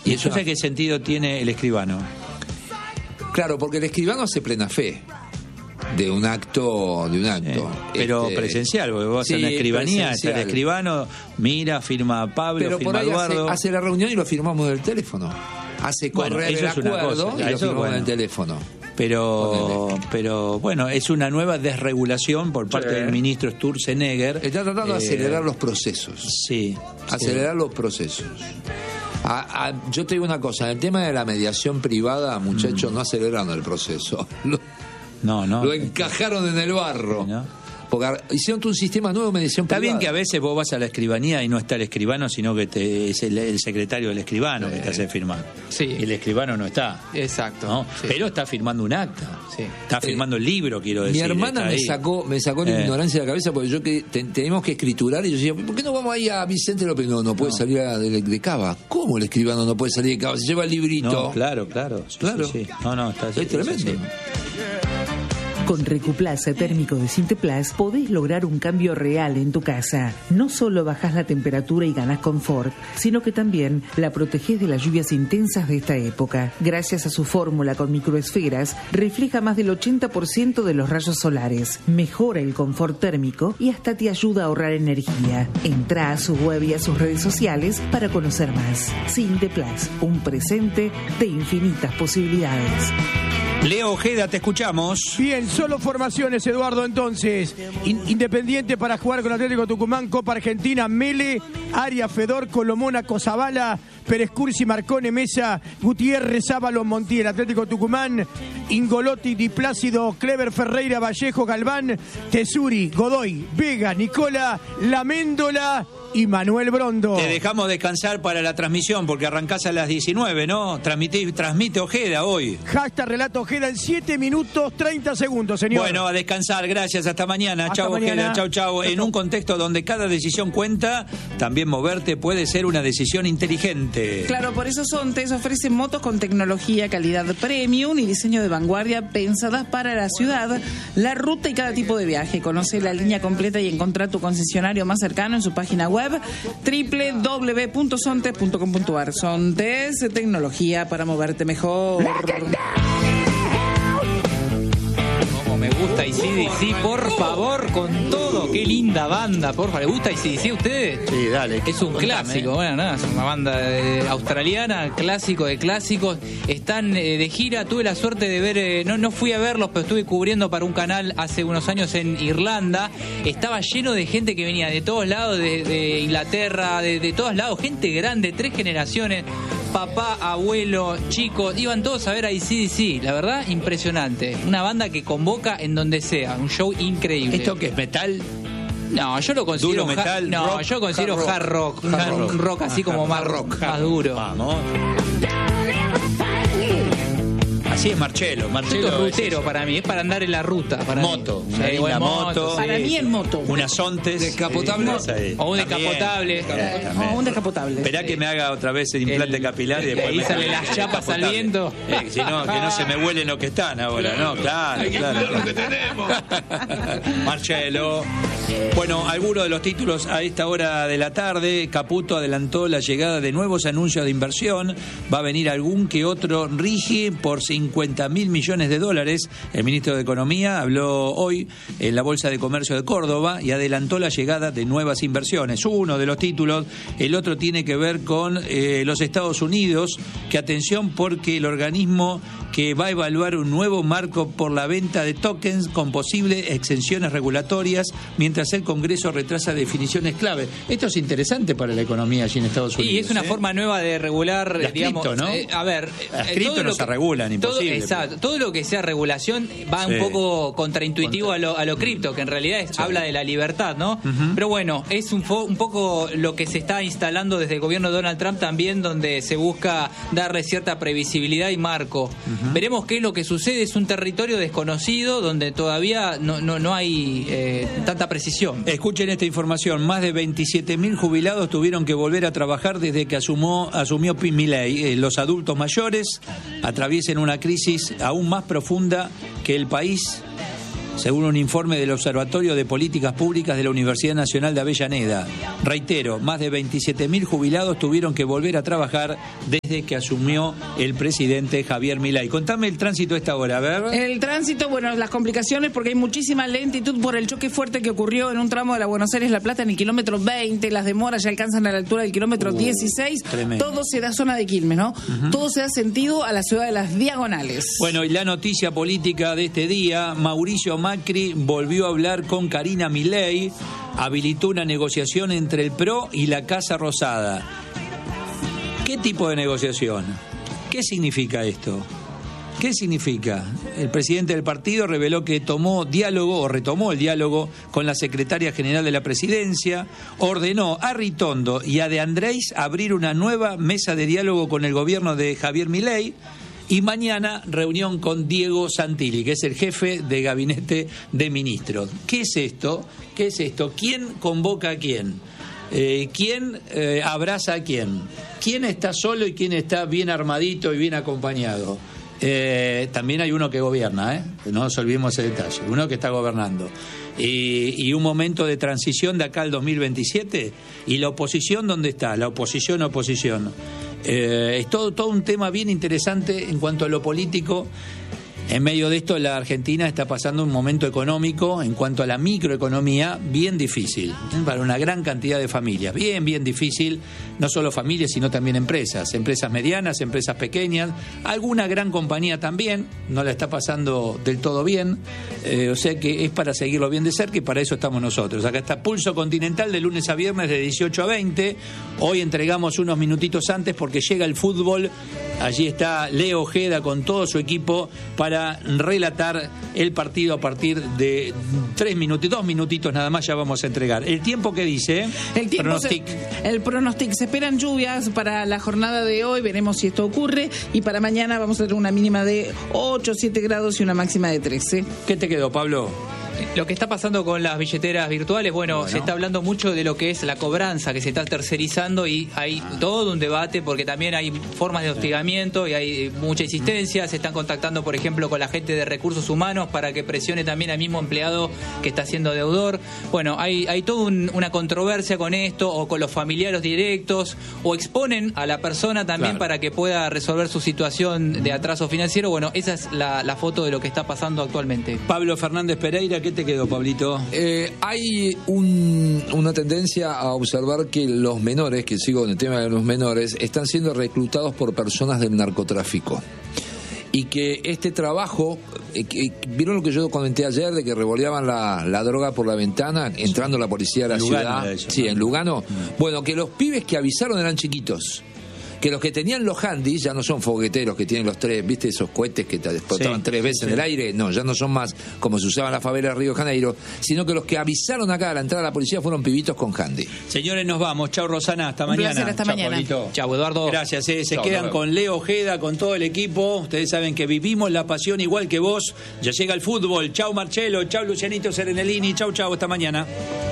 ¿Y eso qué sentido tiene el escribano? Claro, porque el escribano hace plena fe de un acto. Pero presencial, porque vos en la escribanía, está el escribano, mira, firma Pablo, pero firma por ahí Eduardo. hace la reunión y lo firmamos del teléfono. Hace correr el acuerdo y lo firmamos en el teléfono. Pero bueno, es una nueva desregulación por parte del ministro Sturzenegger. Está tratando de acelerar los procesos. Sí. Acelerar los procesos. Yo te digo una cosa, en el tema de la mediación privada, muchachos, no aceleraron el proceso. Lo encajaron en el barro. ¿No? Porque hicieron un sistema nuevo de mediación privada. Está bien que a veces vos vas a la escribanía y no está el escribano, sino que es el secretario del escribano que te hace firmar. Sí. El escribano no está. Exacto. ¿No? Sí. Pero está firmando un acta. Sí. Está firmando el libro, quiero decir. Mi hermana me sacó la ignorancia de la cabeza porque yo tenemos que escriturar y yo decía, ¿por qué no vamos ahí a Vicente López? No puede salir de Cava. ¿Cómo el escribano no puede salir de Cava? Se lleva el librito. No, claro. Sí. No, está es tremendo. Con Recuplus térmico de Sinteplas podés lograr un cambio real en tu casa. No solo bajás la temperatura y ganás confort, sino que también la protegés de las lluvias intensas de esta época. Gracias a su fórmula con microesferas, refleja más del 80% de los rayos solares, mejora el confort térmico y hasta te ayuda a ahorrar energía. Entrá a su web y a sus redes sociales para conocer más. Sinteplas, un presente de infinitas posibilidades. Leo Ojeda, te escuchamos. Bien, solo formaciones, Eduardo, entonces. Independiente para jugar con Atlético Tucumán, Copa Argentina, Mele, Arias, Fedor, Colomona, Cosabala, Pérez Cursi, Marcone, Mesa, Gutiérrez, Ábalos, Montiel, Atlético Tucumán, Ingolotti, Di Plácido, Clever, Ferreira, Vallejo, Galván, Tesuri, Godoy, Vega, Nicola, Laméndola y Manuel Brondo. Te dejamos descansar para la transmisión porque arrancás a las 19, ¿no? Transmite Ojeda hoy. Hashtag Relato Ojeda en 7 minutos 30 segundos, señor. Bueno, a descansar, gracias, hasta mañana. Chau, Ojeda, chau. En un contexto donde cada decisión cuenta, también moverte puede ser una decisión inteligente. Claro, por eso Sontes ofrece motos con tecnología, calidad premium y diseño de vanguardia pensadas para la ciudad, la ruta y cada tipo de viaje. Conoce la línea completa y encontrá tu concesionario más cercano en su página web www.sontes.com.ar. Sontes, tecnología para moverte mejor. Como me gusta AC/DC, por favor, con todo. Qué linda banda, por favor. ¿Le gusta AC/DC a ustedes? Sí, dale. Es un clásico, bueno, nada, es una banda australiana, clásico de clásicos. Están de gira, tuve la suerte de ver, no fui a verlos, pero estuve cubriendo para un canal hace unos años en Irlanda. Estaba lleno de gente que venía de todos lados, de Inglaterra, de todos lados, gente grande, 3 generaciones. Papá, abuelo, chicos, iban todos a ver a AC/DC, la verdad, impresionante. Una banda que convoca en donde sea, un show increíble. ¿Esto qué es, metal? No, yo lo considero duro metal, rock, yo considero hard rock, un rock así como más duro. Vamos. Así es Marcelo es rutero para mí, es para andar en la ruta. Para moto, mí. Una moto. Para mí es moto. Unas Sontes. Descapotable. O un descapotable. O un descapotable. Esperá que me haga otra vez el implante capilar y después ahí sale las chapas al viento. Si no, que no se me huelen los que están ahora, ¿no? Claro. Lo que tenemos. Marcelo. Bueno, algunos de los títulos a esta hora de la tarde. Caputo adelantó la llegada de nuevos anuncios de inversión. Va a venir algún que otro RIGI por 50.000 millones de dólares. El ministro de Economía habló hoy en la Bolsa de Comercio de Córdoba y adelantó la llegada de nuevas inversiones. Uno de los títulos, el otro tiene que ver con los Estados Unidos, que atención porque el organismo que va a evaluar un nuevo marco por la venta de tokens con posibles exenciones regulatorias, mientras el Congreso retrasa definiciones clave. Esto es interesante para la economía allí en Estados Unidos. Y es una forma nueva de regular, las digamos, cripto, ¿no? A ver, las cripto no se regulan, imposible. Exacto, todo lo que sea regulación va un poco contraintuitivo a lo cripto, que en realidad habla de la libertad, ¿no? Uh-huh. Pero bueno, es un poco lo que se está instalando desde el gobierno de Donald Trump también, donde se busca darle cierta previsibilidad y marco. Uh-huh. Veremos qué es lo que sucede, es un territorio desconocido donde todavía no hay tanta precisión. Escuchen esta información, más de 27.000 jubilados tuvieron que volver a trabajar desde que asumió Milei. Los adultos mayores atraviesan una crisis aún más profunda que el país según un informe del Observatorio de Políticas Públicas de la Universidad Nacional de Avellaneda. Reitero, más de 27.000 jubilados tuvieron que volver a trabajar desde que asumió el presidente Javier Milei. Contame el tránsito a esta hora, a ver. El tránsito, bueno, las complicaciones porque hay muchísima lentitud por el choque fuerte que ocurrió en un tramo de la Buenos Aires-La Plata en el kilómetro 20, las demoras ya alcanzan a la altura del kilómetro 16, tremendo. Todo se da zona de Quilmes, ¿no? Todo se da sentido a la ciudad de Las Diagonales. Bueno, y la noticia política de este día, Mauricio Macri volvió a hablar con Karina Milei, habilitó una negociación entre el PRO y la Casa Rosada. ¿Qué tipo de negociación? ¿Qué significa esto? ¿Qué significa? El presidente del partido reveló que retomó el diálogo con la secretaria general de la presidencia, ordenó a Ritondo y a De Andrés abrir una nueva mesa de diálogo con el gobierno de Javier Milei, y mañana reunión con Diego Santilli, que es el jefe de gabinete de ministros. ¿Qué es esto? ¿Qué es esto? ¿Quién convoca a quién? ¿Quién abraza a quién? ¿Quién está solo y quién está bien armadito y bien acompañado? También hay uno que gobierna, no nos olvidemos ese detalle, uno que está gobernando. Y un momento de transición de acá al 2027. ¿Y la oposición dónde está? La oposición. Es todo un tema bien interesante en cuanto a lo político. En medio de esto, la Argentina está pasando un momento económico, en cuanto a la microeconomía, bien difícil, para una gran cantidad de familias. Bien difícil, no solo familias, sino también empresas medianas, empresas pequeñas, alguna gran compañía también, no la está pasando del todo bien, o sea que es para seguirlo bien de cerca y para eso estamos nosotros. Acá está Pulso Continental de lunes a viernes de 18 a 20, hoy entregamos unos minutitos antes porque llega el fútbol, allí está Leo Ojeda con todo su equipo para relatar el partido a partir de 2 minutitos nada más ya vamos a entregar. ¿El tiempo qué dice? El pronóstico. Se esperan lluvias para la jornada de hoy, veremos si esto ocurre, y para mañana vamos a tener una mínima de 8, 7 grados y una máxima de 13. ¿Qué te quedó, Pablo? Lo que está pasando con las billeteras virtuales, bueno, se está hablando mucho de lo que es la cobranza, que se está tercerizando y hay todo un debate porque también hay formas de hostigamiento y hay mucha insistencia. Se están contactando, por ejemplo, con la gente de recursos humanos para que presione también al mismo empleado que está siendo deudor. Bueno, hay toda una controversia con esto, o con los familiares directos, o exponen a la persona también para que pueda resolver su situación de atraso financiero. Bueno, esa es la foto de lo que está pasando actualmente. Pablo Fernández Pereira, ¿qué te quedó, Pablito? Hay una tendencia a observar que los menores, que sigo en el tema de los menores, están siendo reclutados por personas del narcotráfico. Y que este trabajo, ¿vieron lo que yo comenté ayer de que revoleaban la droga por la ventana, entrando la policía a la ciudad? Sí, en Lugano. Bueno, que los pibes que avisaron eran chiquitos. Que los que tenían los handys ya no son fogueteros que tienen los 3, ¿viste? Esos cohetes que te explotaban 3 veces en el aire. No, ya no son más como se usaban en la favela de Río de Janeiro, sino que los que avisaron acá a la entrada de la policía fueron pibitos con handy. Señores, nos vamos. Chau, Rosana. Hasta mañana. Placer, hasta mañana. Pablito. Chau, Eduardo. Gracias. Se quedan con Leo Ojeda, con todo el equipo. Ustedes saben que vivimos la pasión igual que vos. Ya llega el fútbol. Chau, Marcelo. Chau, Lucianito Serenelini. Chau. Hasta mañana.